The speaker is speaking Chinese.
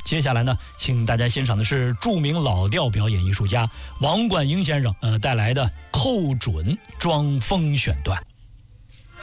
接下来呢，请大家欣赏的是著名老调表演艺术家王冠英先生带来的寇准装疯选段。